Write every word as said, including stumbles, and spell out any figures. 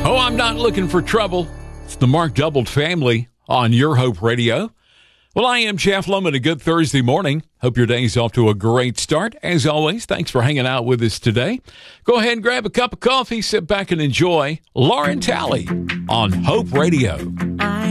Oh, I'm not looking for trouble. It's the Mark Doubled family on Your Hope Radio. Well, I am Jeff Lohman. A good Thursday morning. Hope your day's off to a great start. As always, thanks for hanging out with us today. Go ahead and grab a cup of coffee, sit back and enjoy Lauren Talley on Hope Radio.